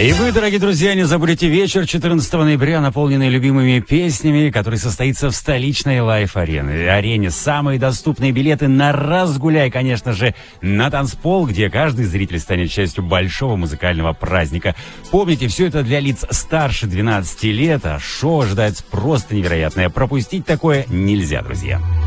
И вы, дорогие друзья, не забудьте вечер 14 ноября, наполненный любимыми песнями, который состоится в столичной Лайф-арене. Самые доступные билеты на «Разгуляй», конечно же, на танцпол, где каждый зритель станет частью большого музыкального праздника. Помните, все это для лиц старше 12 лет, а шоу ожидается просто невероятное. Пропустить такое нельзя, друзья.